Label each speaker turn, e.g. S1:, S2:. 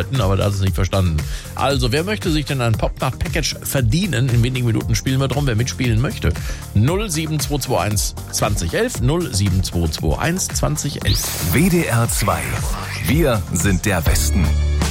S1: einschalten, aber da hat es nicht verstanden. Also, wer möchte sich denn ein Popnacht-Package verdienen? In wenigen Minuten spielen wir drum, wer mitspielen möchte. 07221 2011, 07221 2011.
S2: WDR 2. Wir sind der Westen.